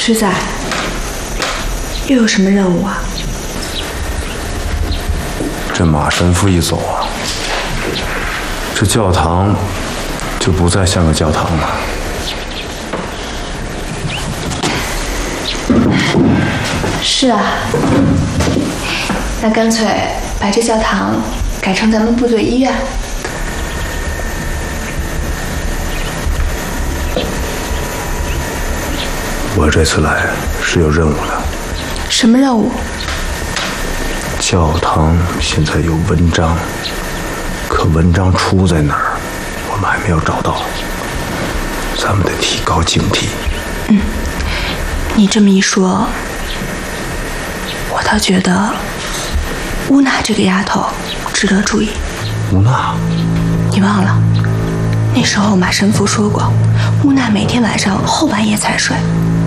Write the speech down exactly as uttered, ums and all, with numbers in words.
师仔，又有什么任务啊？ 这马神父一走啊，这教堂就不再像个教堂了。 是啊，那干脆把这教堂改成咱们部队医院。 我这次来是有任务的。 什么任务？ 教堂现在有文章，可文章出在哪儿，我们还没有找到。咱们得提高警惕。 嗯，你这么一说，我倒觉得乌娜这个丫头值得注意。 乌娜？ 你忘了？那时候马神父说过，乌娜每天晚上后半夜才睡。